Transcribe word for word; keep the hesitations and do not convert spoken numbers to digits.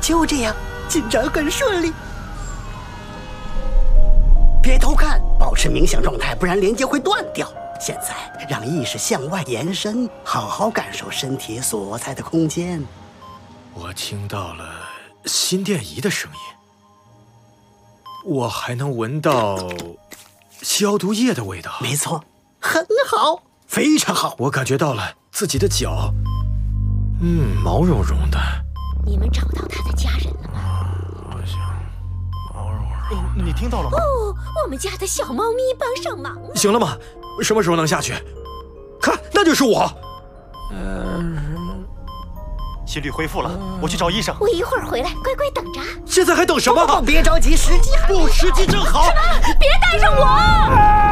就这样，进展很顺利。别偷看，保持冥想状态，不然连接会断掉。现在让意识向外延伸，好好感受身体所在的空间。 我听到了心电仪的声音，我还能闻到消毒液的味道。 没错，很好，非常好。 我感觉到了自己的脚，嗯，毛茸茸的。 你们找到他的家人了吗？ 好像毛茸茸的。 你听到了吗？ 哦，我们家的小猫咪帮上忙了。 行了吗？什么时候能下去？看，那就是我。嗯、 呃，心率恢复了，我去找医生。 我一会儿回来，乖乖等着。 现在还等什么？ 不不不，别着急，时机还不，时机正好。 什么？别带上我！